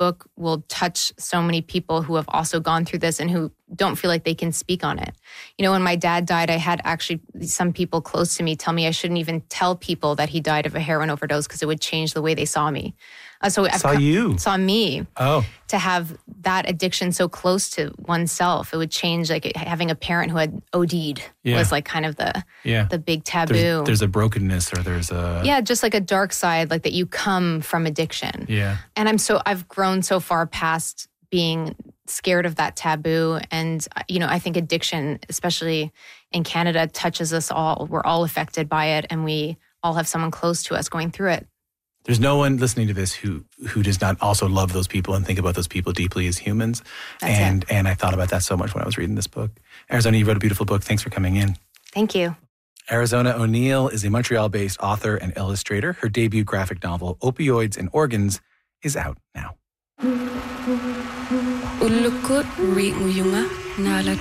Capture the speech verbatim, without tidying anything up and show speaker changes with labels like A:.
A: book will touch so many people who have also gone through this and who don't feel like they can speak on it. You know, when my dad died, I had actually some people close to me tell me I shouldn't even tell people that he died of a heroin overdose because it would change the way they saw me. Uh, so
B: saw
A: I've,
B: you?
A: Saw me.
B: Oh.
A: To have that addiction so close to oneself, it would change, like having a parent who had O D'd
B: yeah.
A: was like kind of the
B: yeah.
A: the big taboo.
B: There's, there's a brokenness or there's a...
A: Yeah, just like a dark side, like that you come from addiction.
B: Yeah.
A: And I'm so, I've grown so far past being scared of that taboo. And, you know, I think addiction, especially in Canada, touches us all. We're all affected by it and we all have someone close to us going through it.
B: There's no one listening to this who who does not also love those people and think about those people deeply as humans.
A: That's
B: and
A: it.
B: and I thought about that so much when I was reading this book. Arizona, you wrote a beautiful book. Thanks for coming in.
A: Thank you.
B: Arizona O'Neill is a Montreal-based author and illustrator. Her debut graphic novel, Opioids and Organs, is out now.